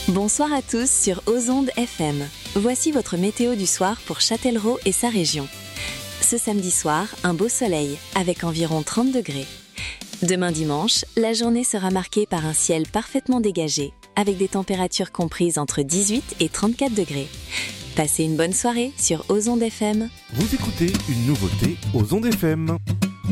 Bonsoir à tous sur Ozonde FM. Voici votre météo du soir pour Châtellerault et sa région. Ce samedi soir, un beau soleil avec environ 30 degrés. Demain dimanche, la journée sera marquée par un ciel parfaitement dégagé avec des températures comprises entre 18 et 34 degrés. Passez une bonne soirée sur Ozonde FM. Vous écoutez une nouveauté Ozonde FM.